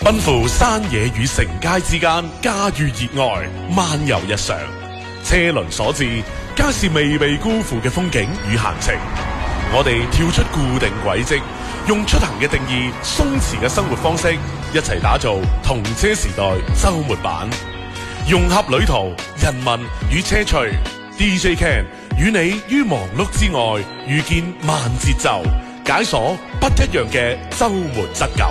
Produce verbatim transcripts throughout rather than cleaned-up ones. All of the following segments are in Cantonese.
奔赴山野與城街之間，駕馭熱愛，漫遊日常。車輪所致，皆是未被辜負嘅風景與閒情。我哋跳出固定軌跡，用出行嘅定義，鬆弛嘅生活方式，一齊打造同車時代週末版，融合旅途、人文與車趣。D J Ken 與你於忙碌之外，遇見慢節奏，解鎖不一樣嘅週末質感。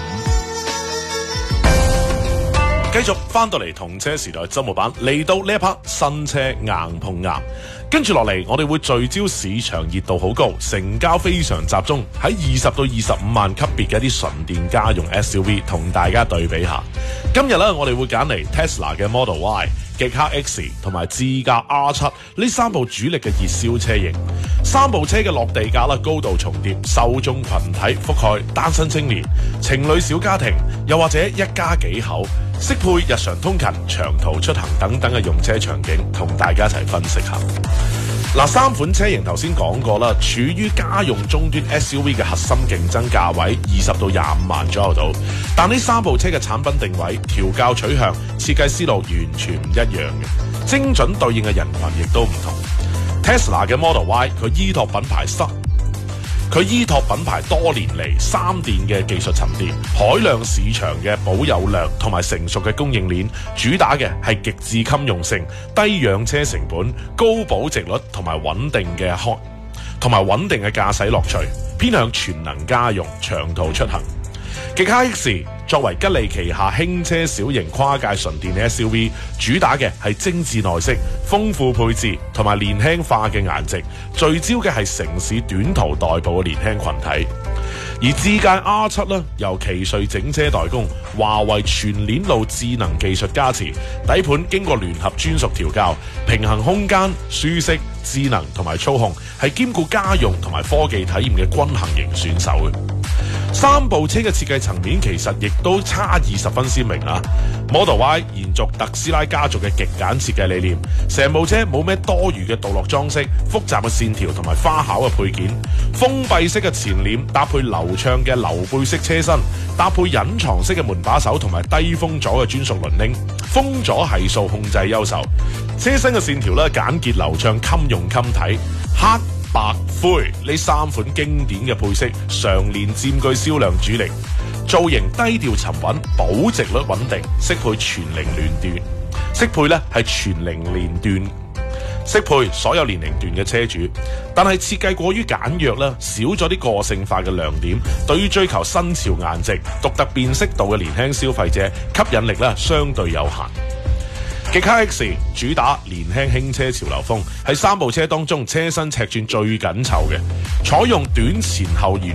繼續翻到嚟同車時代週末版，嚟到呢一 part 新車硬碰硬，跟住落嚟我哋會聚焦市場熱度好高，成交非常集中喺二十到二十五萬級別嘅一啲純電家用 S U V， 同大家對比下。今日咧我哋會揀嚟 Tesla 嘅 Model Y、極氪 X 同埋智駕 R 七呢三部主力嘅熱銷車型。三部車嘅落地價啦高度重疊，受眾群體覆蓋單身青年、情侶小家庭，又或者一家幾口，適配日常通勤、長途出行等等嘅用車場景，同大家一齊分析下。嗱，三款車型頭先講過啦，處於家用中端 S U V 嘅核心競爭價位二十到廿五萬左右度，但呢三部車嘅產品定位、調校取向、設計思路完全唔一樣嘅，精準對應嘅人群亦都唔同。Tesla 嘅 Model Y 佢依託品牌新。佢依託品牌多年嚟三電嘅技術沉澱、海量市場嘅保有量同埋成熟嘅供應鏈，主打嘅係極致襟用性、低養車成本、高保值率同埋穩定嘅開同埋穩定嘅駕駛樂趣，偏向全能家用、長途出行。極氪 X 作為吉利旗下輕車小型跨界純電 S U V， 主打嘅係精緻內飾、豐富配置同埋年輕化嘅顏值，聚焦嘅係城市短途代步嘅年輕群體。而智駕 R 七 咧，由奇瑞整車代工，華為全鏈路智能技術加持，底盤經過聯合專屬調校，平衡空間、舒適、智能同埋操控，係兼顧家用同埋科技體驗嘅均衡型選手嘅。三部車嘅設計層面其實亦都差異十分鮮明啊 ！Model Y 延續特斯拉家族嘅極簡設計理念，成部車冇咩多餘嘅鍍鉻裝飾、複雜嘅線條同埋花巧嘅配件，封閉式嘅前臉搭配流暢嘅溜背式車身，搭配隱藏式嘅門把手同埋低風阻嘅專屬輪鈴，風阻係數控制優秀，車身嘅線條咧簡潔流暢，襟用襟睇，黑白灰呢三款經典嘅配色常年佔據銷量主力，造型低調沉穩，保值率穩定，適配全齡年段，適配咧係全齡年段，適配所有年齡段嘅車主。但係設計過於簡約啦，少咗啲個性化嘅亮點，對於追求新潮顏值、獨特辨識度嘅年輕消費者，吸引力咧相對有限。極氪 X 主打年輕輕車潮流風，喺三部車當中車身尺寸最緊湊嘅，採用短前後圓